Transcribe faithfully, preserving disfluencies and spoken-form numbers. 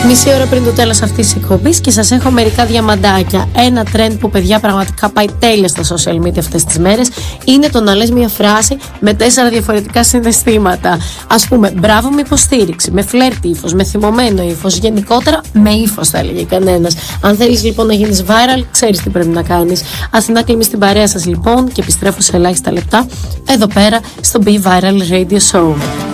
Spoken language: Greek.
Μισή ώρα πριν το τέλος αυτής της εκπομπής και σας έχω μερικά διαμαντάκια. Ένα trend που, παιδιά, πραγματικά πάει τέλεια στα social media αυτές τις μέρες είναι το να λες μια φράση με τέσσερα διαφορετικά συναισθήματα. Ας πούμε, μπράβο με υποστήριξη, με φλερτ ύφος, με θυμωμένο ύφος, γενικότερα με ύφος θα έλεγε κανένας. Αν θέλεις λοιπόν να γίνεις viral, ξέρεις τι πρέπει να κάνεις. Αθηνά Κλίμη στην παρέα σας λοιπόν και επιστρέφω σε ελάχιστα λεπτά εδώ πέρα στο Be Viral Radio Show.